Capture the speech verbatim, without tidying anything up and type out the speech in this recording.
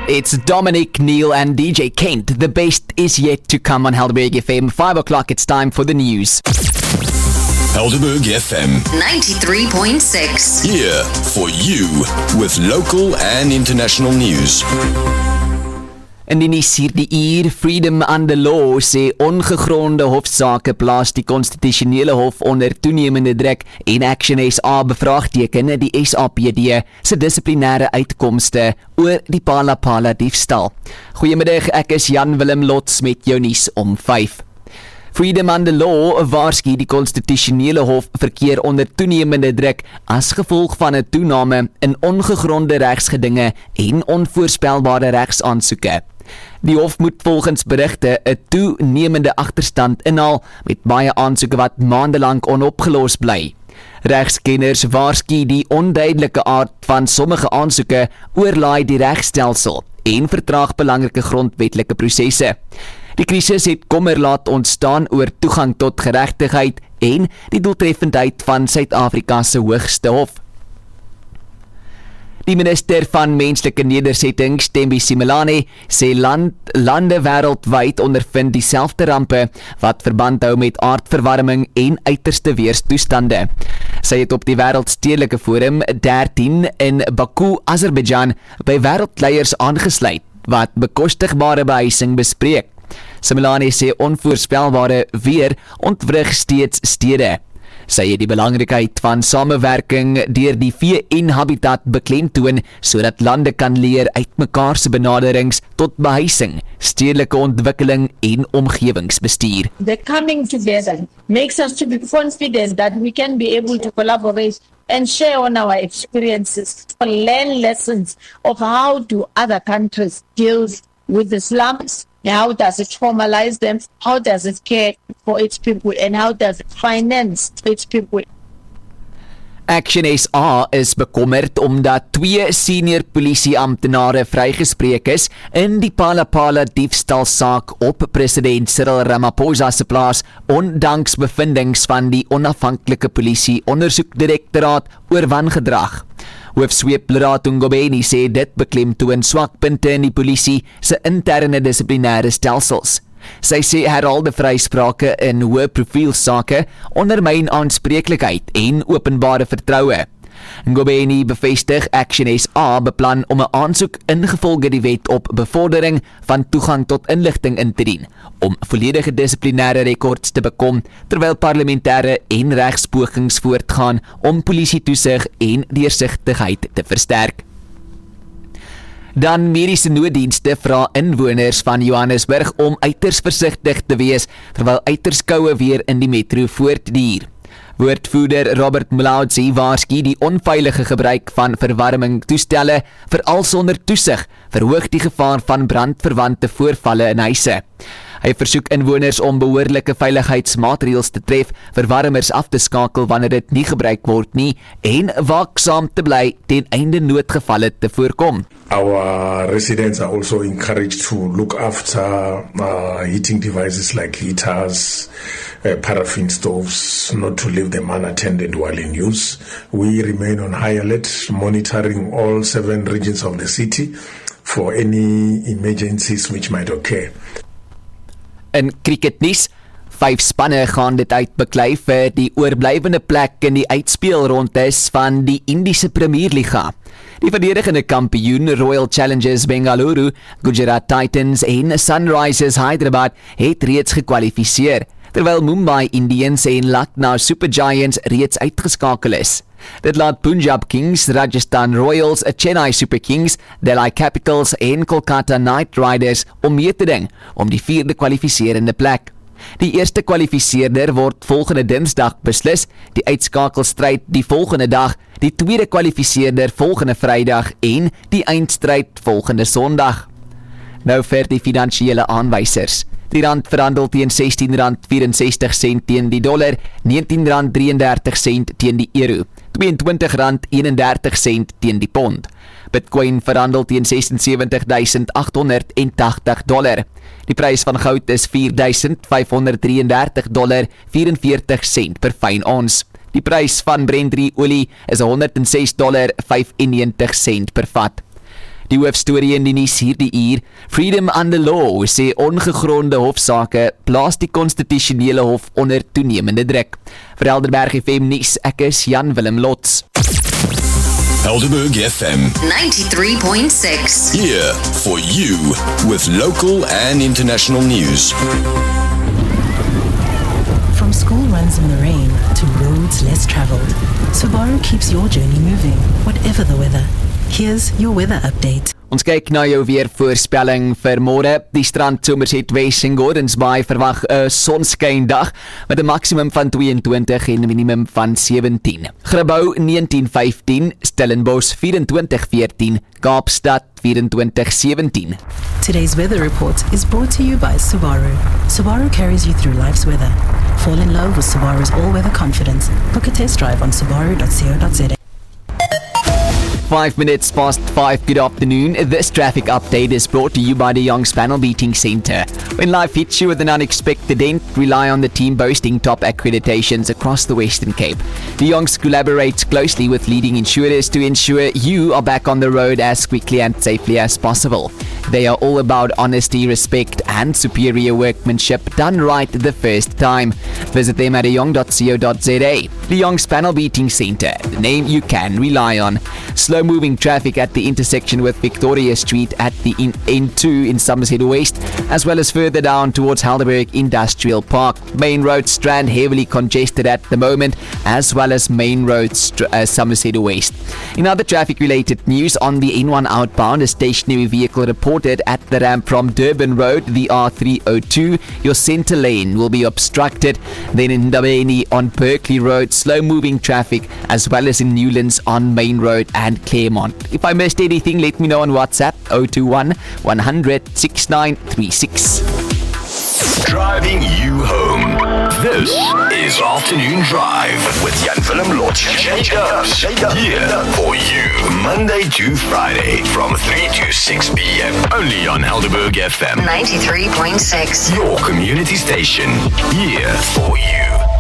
It's Dominic, Neil and D J Kent. The best is yet to come on Helderberg F M. Five o'clock, it's time for the news. Helderberg F M ninety-three point six. Here for you with local and international news. In die nuus hierdie uur, Freedom Under Law sê ongegronde hofsaake plaas die konstitusionele hof onder toenemende druk en Action S A bevraagteken die S A P D se dissiplinêre uitkomste oor die Phala Phala diefstal. Goeiemiddag, ek is Jan Willem Lots met jou nuus om vyf. Freedom Under Law waarsku die konstitusionele hof verkeer onder toenemende druk as gevolg van 'n toename in ongegronde regsgedinge en onvoorspelbare regsaansoeke. Die hof moet volgens berigte 'n toenemende agterstand inhaal met baie aansoeke wat maandelang onopgelos bly. Regskenners waarsku die onduidelike aard van sommige aansoeke oorlaai die regstelsel en vertraag belangrike grondwetlike prosesse. Die krisis het kommer laat ontstaan oor toegang tot geregtigheid en die doeltreffendheid van Suid-Afrika se hoogste hof. Die minister van Menslike Nedersettings, Thembi Simelane, sê land, lande wêreldwyd ondervind dieselfde rampe wat verband hou met aardverwarming en uiterste weerstoestande. Sy het op die Wêreldstedelike Forum dertien in Baku, Azerbeidzjan, by wêreldleiers aangesluit wat bekostigbare behuising bespreek. Simelane sê onvoorspelbare weer ontwrig steeds stede. Sy het die belangrikheid van samewerking deur die V N-habitat beklemtoon sodat lande kan leer uit mekaar se benaderings tot behuising, stedelike ontwikkeling en omgewingsbestuur. The coming together makes us to be confident that we can be able to collaborate and share on our experiences, learn lessons of how do other countries deal with the slums. How does it formalize them? How does it care for its people? And how does it finance its people? Action S A is bekommerd omdat twee senior polisieamptenare vrygespreek is in die Phala Phala diefstalsaak op president Cyril Ramaphosa se plaas, ondanks bevindings van die onafhanklike polisie ondersoekdirektoraat oor wangedrag. Hoofsweep Lerato Ngobeni sê dit beklemtoon swakpunte in die polisie se interne dissiplinêre stelsels. Sy sê herhaalde vrysprake in hoë profielsake ondermyn aanspreeklikheid en openbare vertroue. Ngobeni bevestig Action S A beplan om 'n aansoek ingevolge die wet op bevordering van toegang tot inligting in te dien, om volledige dissiplinêre rekords te bekom, terwyl parlementêre en regspogings voortgaan om polisie-toesig en deursigtigheid te versterk. Dan mediese nooddienste vra inwoners van Johannesburg om uiters versigtig te wees terwyl uiters koue weer in die metro voortduur. Woordvoerder Robert Mlaudzi waarsku die onveilige gebruik van verwarmingstoestelle veral sonder toesig verhoog die gevaar van brandverwante voorvalle in huise. Hy versoek inwoners om behoorlike veiligheidsmaatreëls te tref, verwarmers af te skakel wanneer dit nie gebruik word nie en waaksaam te bly ten einde noodgevalle te voorkom. Our residents are also encouraged to look after uh, heating devices like heaters, uh, paraffin stoves, not to leave them unattended while in use. We remain on high alert, monitoring all seven regions of the city for any emergencies which might occur. In cricketnuus, vyf spanne gaan dit uitbeklei vir die oorblywende plek in die uitspelrondes van die Indiese Premierliga. Die verdedigende kampioen Royal Challengers Bengaluru, Gujarat Titans en Sunrisers Hyderabad het reeds gekwalifiseer, terwyl Mumbai Indians en Lucknow Super Giants reeds uitgeskakel is. Dit laat Punjab Kings, Rajasthan Royals, Chennai Super Kings, Delhi Capitals en Kolkata Knight Riders om mee te ding om die vierde kwalifiserende plek. Die eerste kwalifiseerder word volgende Dinsdag beslis, die uitskakelstryd die volgende dag, die tweede kwalifiseerder volgende Vrydag en die eindstryd volgende Sondag. Nou vir die finansiële aanwysers. Die rand verhandel teen sestien rand vierensestig sent teen die dollar, negentien rand drieëndertig sent teen die euro, tweeëntwintig rand eenendertig sent teen die pond. Bitcoin verhandel teen ses en sewentig duisend agt honderd tagtig dollar. Die prys van goud is vier duisend vyf honderd drieëndertig dollar vierenveertig sent per fyn ons. Die prys van Brent olie is honderd ses dollar vyfennegentig sent per vat. Die hoofstorie in die nuus hierdie uur. Freedom under law sê ongegronde hofsaake plaas die konstitusionele hof onder toenemende druk. Vir Helderberg F M nuus, ek is Jan Willem Lots. Helderberg F M. ninety-three point six. Here for you with local and international news. From school runs in the rain to roads less traveled, Subaru keeps your journey moving, whatever the weather. Here's your weather update. Ons kyk na jou weervoorspelling vir môre. Die strand Somerset West en Gordons Bay verwag 'n sonskyndag met 'n maksimum van tweeëntwintig en 'n minimum van sewentien. Grabouw negentien vyftien, Stellenbosch vyf-en-twintig veertien, Kaapstad vyf-en-twintig sewentien. Today's weather report is brought to you by Subaru. Subaru carries you through life's weather. Fall in love with Subaru's all-weather confidence. Book a test drive on subaru dot co dot za. Five minutes past five, good afternoon. This traffic update is brought to you by the Young's Panel Beating Centre. When life hits you with an unexpected dent, rely on the team boasting top accreditations across the Western Cape. The Young's collaborates closely with leading insurers to ensure you are back on the road as quickly and safely as possible. They are all about honesty, respect and superior workmanship done right the first time. Visit them at young dot co dot za. The Young's Panel Beating Centre, the name you can rely on. Slow moving traffic at the intersection with Victoria Street at the N two in Somerset West, as well as further down towards Helderberg Industrial Park. Main Road Strand heavily congested at the moment, as well as Main Road St- uh, Somerset West. In other traffic-related news, on the N one outbound, a stationary vehicle reported at the ramp from Durban Road, the R three oh two. Your centre lane will be obstructed. Then in Ndabeni on Berkeley Road, slow-moving traffic, as well as in Newlands on Main Road and Claremont. If I missed anything, let me know on WhatsApp oh two one, one hundred, sixty-nine thirty-six. Driving you home. This is Afternoon Drive with Jan Willem Lots. Shake up, shake up. Here for you, Monday to Friday from three to six p.m. Only on Helderberg F M. ninety-three point six. Your community station. Here for you.